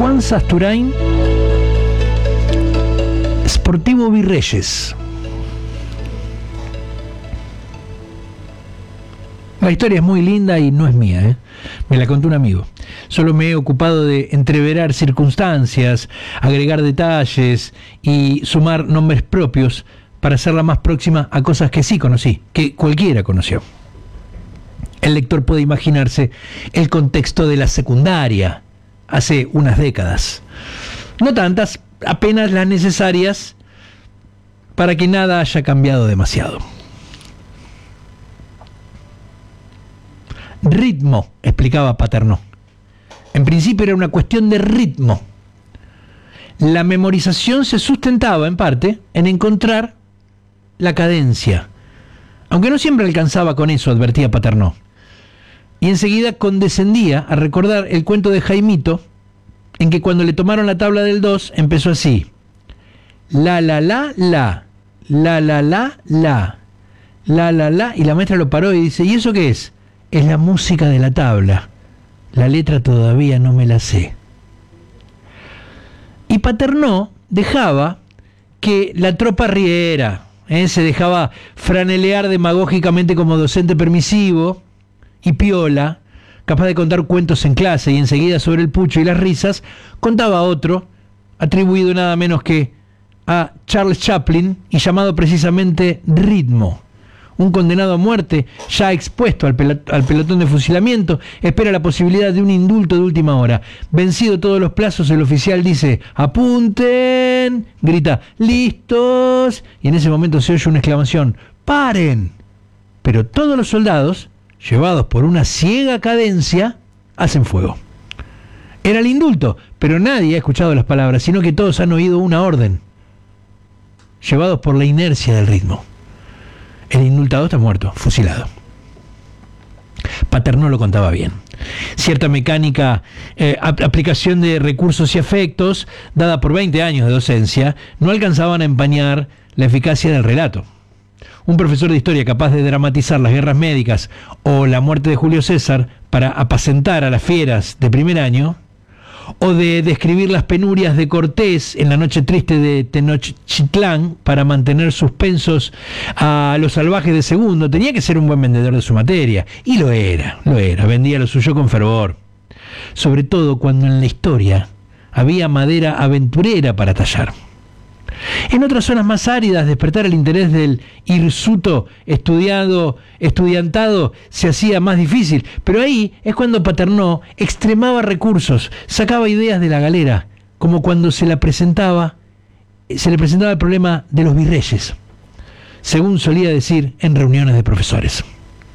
Juan Sasturain, Sportivo Virreyes. La historia es muy linda y no es mía, me la contó un amigo. Solo me he ocupado de entreverar circunstancias, agregar detalles y sumar nombres propios para hacerla más próxima a cosas que sí conocí, que cualquiera conoció. El lector puede imaginarse el contexto de la secundaria hace unas décadas. No tantas, apenas las necesarias para que nada haya cambiado demasiado. Ritmo, explicaba Paternò. En principio era una cuestión de ritmo. La memorización se sustentaba, en parte, en encontrar la cadencia. Aunque no siempre alcanzaba con eso, advertía Paternò. Y enseguida condescendía a recordar el cuento de Jaimito, en que cuando le tomaron la tabla del 2, empezó así. La, la, la, la. La, la, la, la. La, la, la. Y la maestra lo paró y dice, ¿y eso qué es? Es la música de la tabla. La letra todavía no me la sé. Y Paternò dejaba que la tropa riera, se dejaba franelear demagógicamente como docente permisivo y piola, capaz de contar cuentos en clase, y enseguida sobre el pucho y las risas contaba otro, atribuido nada menos que a Charles Chaplin y llamado precisamente Ritmo. Un condenado a muerte, ya expuesto al pelotón de fusilamiento, espera la posibilidad de un indulto de última hora. Vencido todos los plazos, el oficial dice, ¡apunten! Grita, ¡listos! Y en ese momento se oye una exclamación, ¡paren! Pero todos los soldados, llevados por una ciega cadencia, hacen fuego. Era el indulto, pero nadie ha escuchado las palabras, sino que todos han oído una orden, llevados por la inercia del ritmo. El indultado está muerto, fusilado. Paternò lo contaba bien. Cierta mecánica, aplicación de recursos y efectos, dada por 20 años de docencia, no alcanzaban a empañar la eficacia del relato. Un profesor de historia capaz de dramatizar las guerras médicas o la muerte de Julio César para apacentar a las fieras de primer año, o de describir las penurias de Cortés en la noche triste de Tenochtitlán para mantener suspensos a los salvajes de segundo, tenía que ser un buen vendedor de su materia, y lo era, vendía lo suyo con fervor, sobre todo cuando en la historia había madera aventurera para tallar. En otras zonas más áridas, despertar el interés del hirsuto estudiantado se hacía más difícil, pero ahí es cuando Paternò extremaba recursos, sacaba ideas de la galera, como cuando se le presentaba el problema de los virreyes, según solía decir en reuniones de profesores.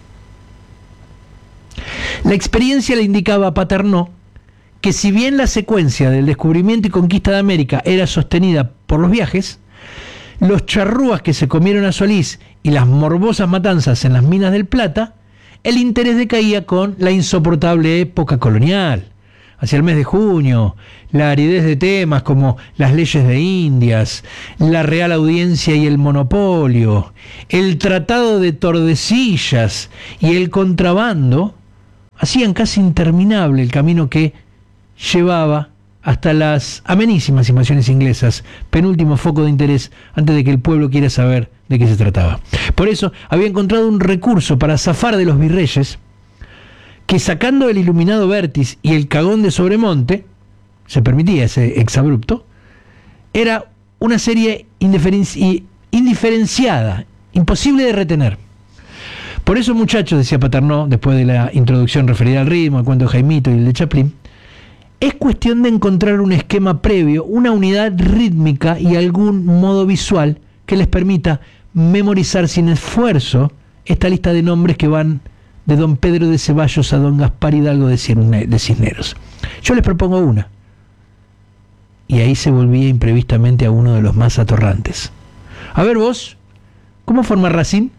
La experiencia le indicaba a Paternò que si bien la secuencia del descubrimiento y conquista de América era sostenida por los viajes, los charrúas que se comieron a Solís y las morbosas matanzas en las minas del Plata, el interés decaía con la insoportable época colonial. Hacia el mes de junio, la aridez de temas como las leyes de Indias, la Real Audiencia y el monopolio, el Tratado de Tordesillas y el contrabando, hacían casi interminable el camino que llevaba hasta las amenísimas invasiones inglesas, penúltimo foco de interés antes de que el pueblo quiera saber de qué se trataba. Por eso había encontrado un recurso para zafar de los virreyes, que sacando el iluminado Vértiz y el cagón de Sobremonte, se permitía ese exabrupto, era una serie indiferenciada, imposible de retener. Por eso, muchachos, decía Paternò, después de la introducción referida al ritmo, el cuento de Jaimito y el de Chaplin, es cuestión de encontrar un esquema previo, una unidad rítmica y algún modo visual que les permita memorizar sin esfuerzo esta lista de nombres que van de don Pedro de Ceballos a don Gaspar Hidalgo de Cisneros. Yo les propongo una. Y ahí se volvía imprevistamente a uno de los más atorrantes. A ver vos, ¿cómo forma Racine?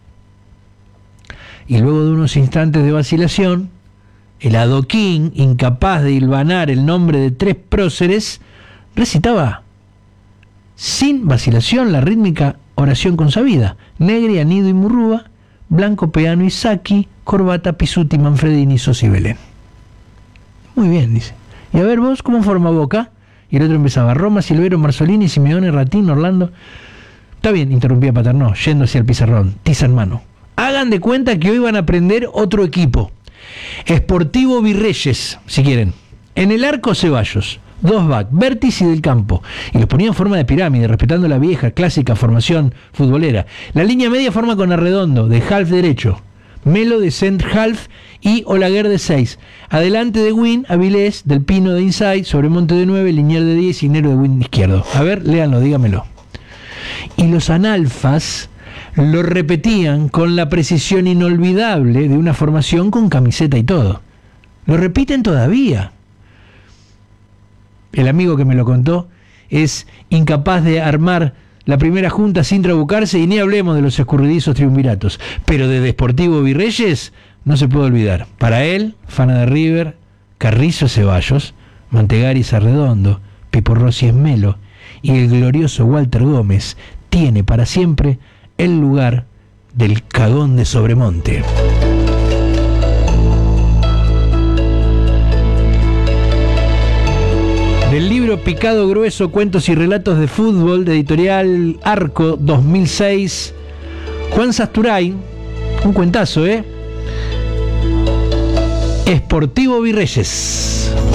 Y luego de unos instantes de vacilación, el adoquín, incapaz de hilvanar el nombre de 3 próceres, recitaba sin vacilación la rítmica oración consabida: Negri, Anido y Murrúa, Blanco, Peano y Saki, Corbata, Pisuti, Manfredini, Sosi, Belén. Muy bien, dice. Y a ver vos, ¿cómo forma Boca? Y el otro empezaba, Roma, Silvero, Marzolini, Simeone, Ratín, Orlando. Está bien, interrumpía Paternò, yendo hacia el pizarrón, tiza en mano. Hagan de cuenta que hoy van a aprender otro equipo. Sportivo Virreyes, si quieren. En el arco Ceballos, 2 back, Vértiz y Del Campo. Y los ponía en forma de pirámide, respetando la vieja, clásica formación futbolera. La línea media forma con Arredondo, de half derecho. Melo de cent half y Olaguer de 6. Adelante de Win, Avilés, Del Pino de inside, Sobremonte de 9, Linier de 10 y Nero de Win izquierdo. A ver, léanlo, dígamelo. Y los analfas lo repetían con la precisión inolvidable de una formación con camiseta y todo. Lo repiten todavía. El amigo que me lo contó es incapaz de armar la primera junta sin trabucarse y ni hablemos de los escurridizos triunviratos. Pero de Sportivo Virreyes no se puede olvidar. Para él, Fana de River, Carrizo Ceballos, Mantegaris Arredondo, Pipo Rossi Melo y el glorioso Walter Gómez tiene para siempre el lugar del cagón de Sobremonte. Del libro Picado Grueso, Cuentos y Relatos de Fútbol, de editorial Arco 2006, Juan Sasturain, un cuentazo, Sportivo Virreyes.